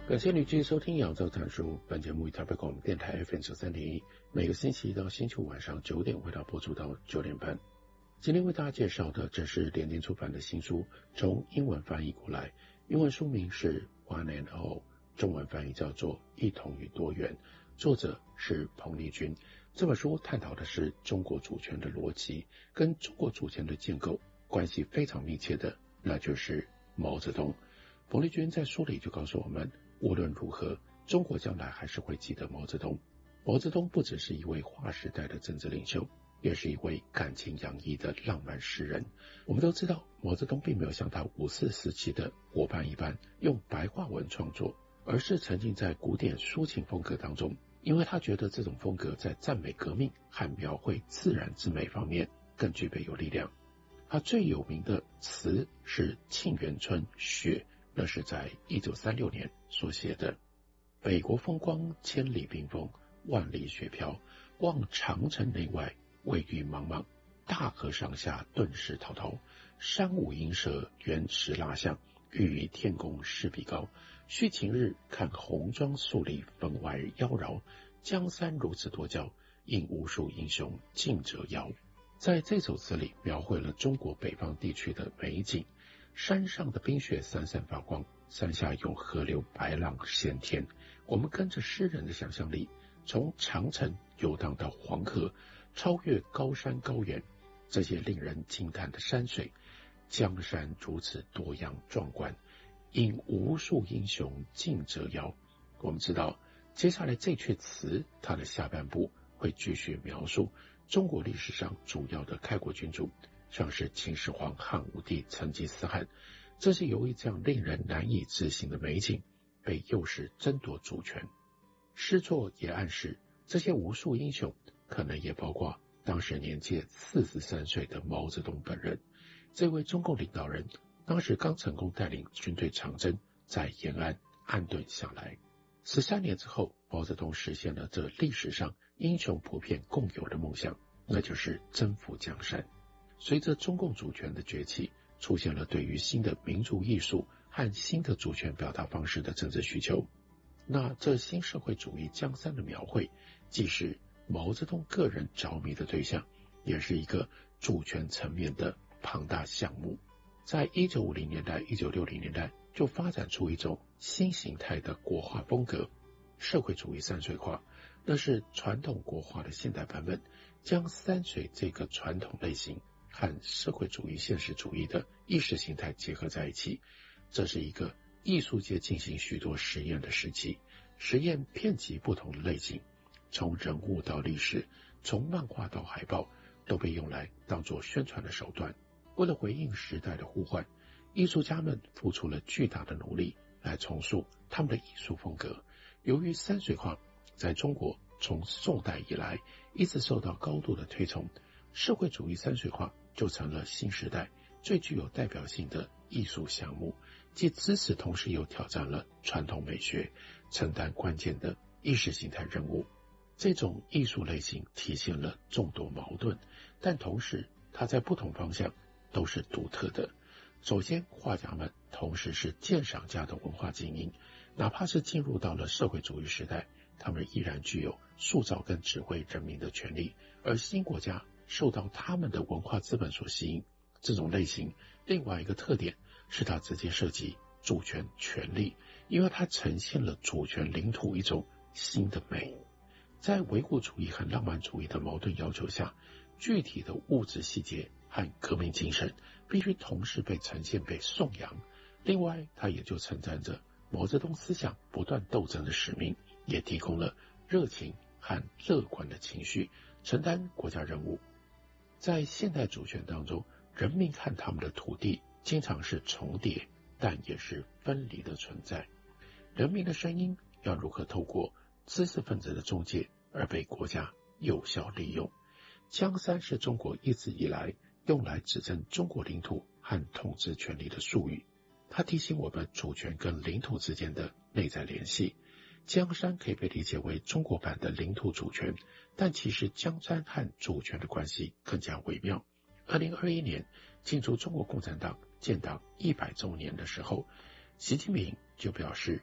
感谢你继续收听杨照谈书，本节目以台北广播电台 FM 93.1，每个星期一到星期五晚上9点为大家播出到9点半。今天为大家介绍的正是联经出版的新书，从英文翻译过来，英文书名是 One and All， 中文翻译叫做一统与多元，作者是彭丽君。这本书探讨的是中国主权的逻辑，跟中国主权的建构关系非常密切的，那就是毛泽东。彭丽君在书里就告诉我们，无论如何，中国将来还是会记得毛泽东。毛泽东不只是一位划时代的政治领袖，也是一位感情洋溢的浪漫诗人。我们都知道，毛泽东并没有像他54时期的伙伴一般用白话文创作，而是沉浸在古典抒情风格当中，因为他觉得这种风格在赞美革命和描绘自然之美方面更具备有力量。他最有名的词是《沁园春·雪》，那是在1936年所写的。北国风光千里冰封，万里雪飘，望长城内外，蔚郁茫茫，大河上下顿时滔滔，山舞鹰蛇，原驰蜡象，欲与天公试比高。须晴日看红装素丽，分外妖娆，江山如此多娇，引无数英雄竞折腰。在这首词里描绘了中国北方地区的美景，山上的冰雪闪闪发光，山下有河流白浪掀天。我们跟着诗人的想象力，从长城游荡到黄河，超越高山高原，这些令人惊叹的山水，江山如此多样壮观，引无数英雄竞折腰。我们知道接下来这阙词它的下半部会继续描述中国历史上主要的开国君主，像是秦始皇、汉武帝、成吉思汗。这是由于这样令人难以置信的美景被诱使争夺主权。诗作也暗示这些无数英雄可能也包括当时年届43岁的毛泽东本人。这位中共领导人当时刚成功带领军队长征，在延安安顿下来。13年之后，毛泽东实现了这历史上英雄普遍共有的梦想，那就是征服江山。随着中共主权的崛起，出现了对于新的民族艺术和新的主权表达方式的政治需求。那这新社会主义江山的描绘，既是毛泽东个人着迷的对象，也是一个主权层面的庞大项目。在1950年代、1960年代就发展出一种新形态的国画风格，社会主义山水画，那是传统国画的现代版本，将山水这个传统类型和社会主义现实主义的意识形态结合在一起。这是一个艺术界进行许多实验的时期，实验遍及不同的类型，从人物到历史，从漫画到海报，都被用来当作宣传的手段。为了回应时代的呼唤，艺术家们付出了巨大的努力来重塑他们的艺术风格。由于山水画在中国从宋代以来一直受到高度的推崇，社会主义山水画就成了新时代最具有代表性的艺术项目，既支持同时又挑战了传统美学，承担关键的意识形态任务。这种艺术类型体现了众多矛盾，但同时它在不同方向都是独特的。首先，画家们同时是鉴赏家的文化精英，哪怕是进入到了社会主义时代，他们依然具有塑造跟指挥人民的权利，而新国家受到他们的文化资本所吸引。这种类型另外一个特点是它直接涉及主权权利，因为它呈现了主权领土一种新的美。在维护主义和浪漫主义的矛盾要求下，具体的物质细节和革命精神必须同时被呈现、被颂扬。另外，它也就承载着毛泽东思想不断斗争的使命，也提供了热情和乐观的情绪，承担国家任务。在现代主权当中，人民和他们的土地经常是重叠，但也是分离的存在。人民的声音要如何透过知识分子的中介而被国家有效利用？江山是中国一直以来用来指证中国领土和统治权力的术语，它提醒我们主权跟领土之间的内在联系。江山可以被理解为中国版的领土主权，但其实江山和主权的关系更加微妙。2021年庆祝中国共产党建党100周年的时候，习近平就表示，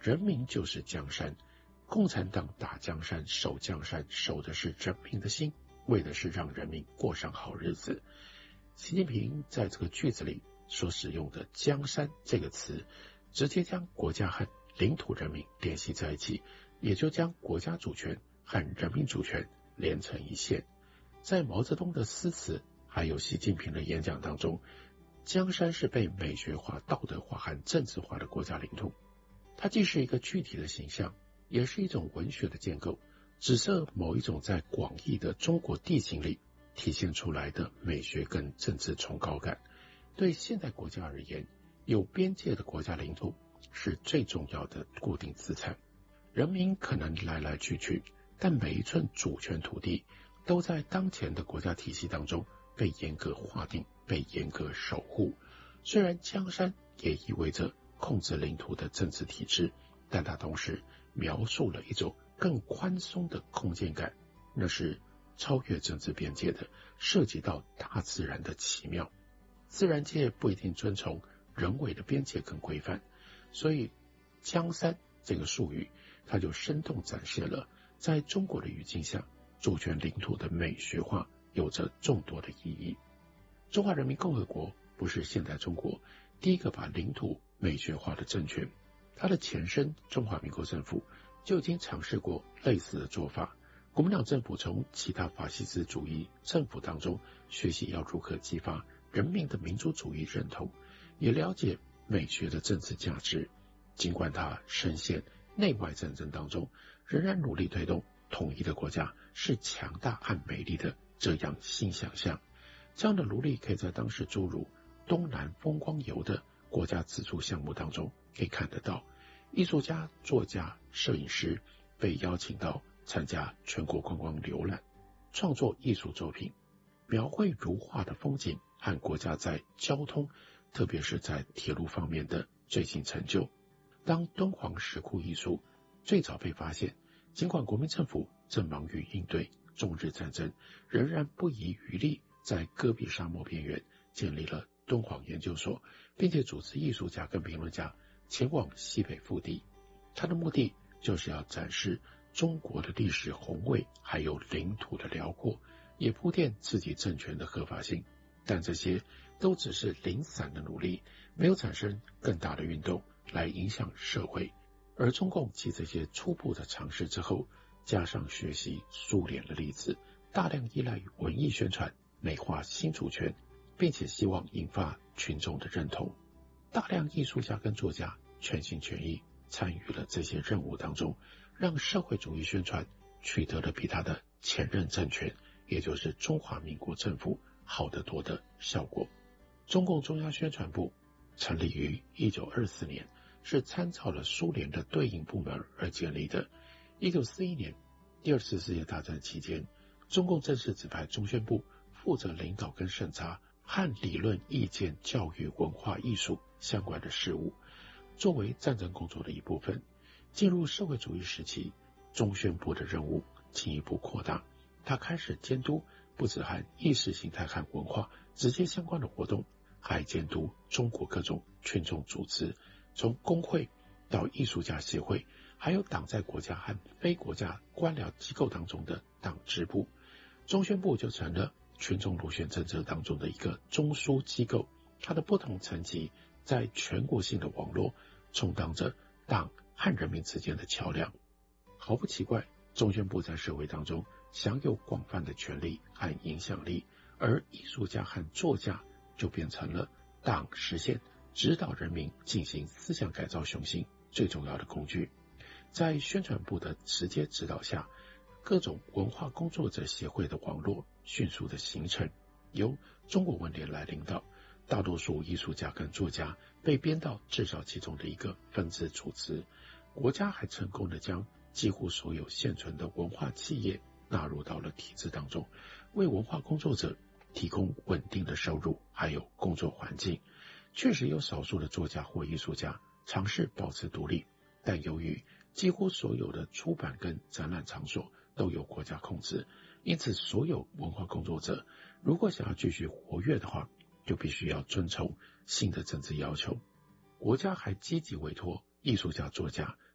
人民就是江山，共产党打江山守江山，守的是人民的心，为的是让人民过上好日子。习近平在这个句子里所使用的江山这个词，直接将国家和领土人民联系在一起，也就将国家主权和人民主权连成一线。在毛泽东的诗词还有习近平的演讲当中，江山是被美学化、道德化和政治化的国家领土，它既是一个具体的形象，也是一种文学的建构，指涉某一种在广义的中国地形里体现出来的美学跟政治崇高感。对现代国家而言，有边界的国家领土是最重要的固定资产。人民可能来来去去，但每一寸主权土地都在当前的国家体系当中被严格划定，被严格守护。虽然江山也意味着控制领土的政治体制，但它同时描述了一种更宽松的空间感，那是超越政治边界的，涉及到大自然的奇妙。自然界不一定遵从人为的边界跟规范，所以江山这个术语，它就生动展现了在中国的语境下，主权领土的美学化有着众多的意义。中华人民共和国不是现代中国第一个把领土美学化的政权，它的前身中华民国政府就已经尝试过类似的做法。国民党政府从其他法西斯主义政府当中学习要如何激发人民的民族主义认同，也了解美学的政治价值。尽管它深陷内外战争当中，仍然努力推动统一的国家是强大和美丽的这样新想象。这样的努力可以在当时诸如东南风光游的国家自主项目当中可以看得到。艺术家、作家、摄影师被邀请到参加全国观光浏览，创作艺术作品，描绘如画的风景和国家在交通，特别是在铁路方面的最新成就。当敦煌石窟艺术最早被发现，尽管国民政府正忙于应对中日战争，仍然不遗余力在戈壁沙漠边缘建立了敦煌研究所，并且组织艺术家跟评论家前往西北腹地。他的目的就是要展示中国的历史宏伟，还有领土的辽阔，也铺垫自己政权的合法性。但这些都只是零散的努力，没有产生更大的运动来影响社会。而中共继这些初步的尝试之后，加上学习苏联的例子，大量依赖于文艺宣传，美化新主权，并且希望引发群众的认同。大量艺术家跟作家全心全意参与了这些任务当中，让社会主义宣传取得了比他的前任政权，也就是中华民国政府好得多的效果。中共中央宣传部成立于1924年，是参照了苏联的对应部门而建立的。1941年，第二次世界大战期间，中共正式指派中宣部负责领导跟审查和理论意见教育文化艺术相关的事务，作为战争工作的一部分。进入社会主义时期，中宣部的任务进一步扩大，他开始监督不只和意识形态和文化直接相关的活动，还监督中国各种群众组织，从工会到艺术家协会，还有党在国家和非国家官僚机构当中的党支部。中宣部就成了群众路线政策当中的一个中枢机构，它的不同层级在全国性的网络充当着党和人民之间的桥梁。毫不奇怪，中宣部在社会当中享有广泛的权力和影响力，而艺术家和作家就变成了党实现指导人民进行思想改造雄心最重要的工具。在宣传部的直接指导下，各种文化工作者协会的网络迅速的形成，由中国文联来领导，大多数艺术家跟作家被编到至少其中的一个分支组织。国家还成功的将几乎所有现存的文化企业纳入到了体制当中，为文化工作者提供稳定的收入还有工作环境。确实有少数的作家或艺术家尝试保持独立，但由于几乎所有的出版跟展览场所都由国家控制，因此所有文化工作者如果想要继续活跃的话，就必须要遵从新的政治要求。国家还积极委托艺术家作家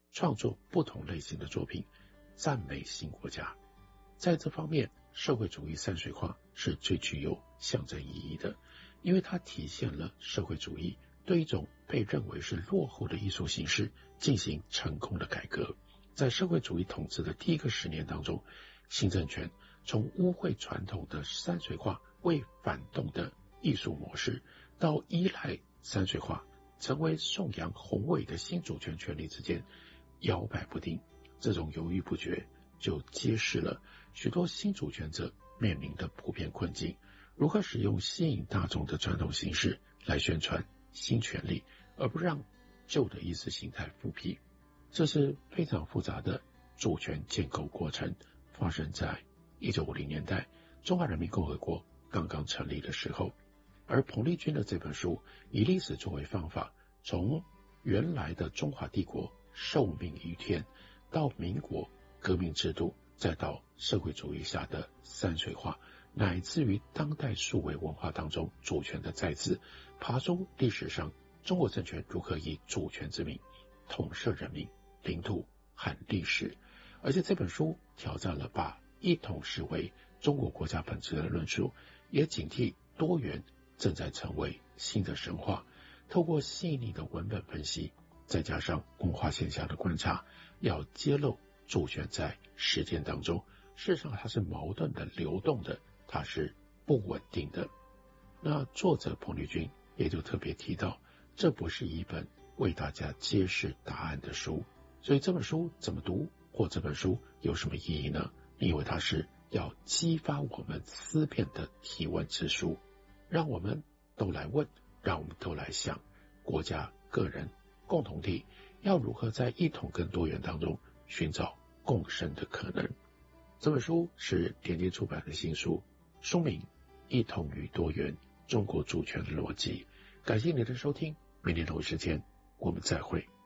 创作不同类型的作品，赞美新国家。在这方面，社会主义山水画是最具有象征意义的，因为它体现了社会主义对一种被认为是落后的艺术形式进行成功的改革。在社会主义统治的第一个10年当中，新政权从污秽传统的山水画为反动的艺术模式，到依赖山水画成为颂扬宏伟的新主权权利之间摇摆不定。这种犹豫不决就揭示了许多新主权者面临的普遍困境，如何使用吸引大众的传统形式来宣传新权利，而不让旧的意识形态复辟。这是非常复杂的主权建构过程，发生在1950年代中华人民共和国刚刚成立的时候。而彭丽君的这本书以历史作为方法，从原来的中华帝国受命于天，到民国革命制度，再到社会主义下的山水画，乃至于当代数位文化当中主权的再次，爬出历史上中国政权如何以主权之名统摄人民、领土和历史。而且这本书挑战了把一统视为中国国家本质的论述，也警惕多元正在成为新的神话。透过细腻的文本分析，再加上文化现象的观察，要揭露主权在实践当中，事实上它是矛盾的、流动的，它是不稳定的。那作者彭丽君也就特别提到，这不是一本为大家揭示答案的书。所以这本书怎么读，或这本书有什么意义呢？因为它是要激发我们思辨的提问之书，让我们都来问，让我们都来想，国家、个人、共同体要如何在一统跟多元当中寻找共生的可能。这本书是联经出版的新书，书名《一统与多元：中国主权的逻辑》。感谢你的收听，明天同一时间我们再会。